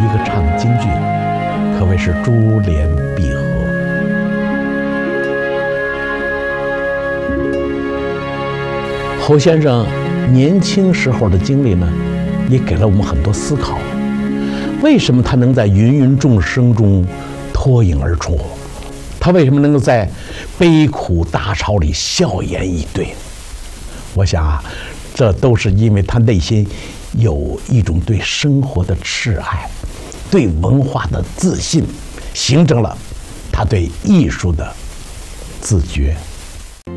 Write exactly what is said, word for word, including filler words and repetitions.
一个唱京剧，可谓是珠联璧合。侯先生年轻时候的经历呢，也给了我们很多思考。为什么他能在芸芸众生中脱颖而出？他为什么能够在悲苦大潮里笑颜以对？我想啊，这都是因为他内心有一种对生活的挚爱，对文化的自信，形成了他对艺术的自觉。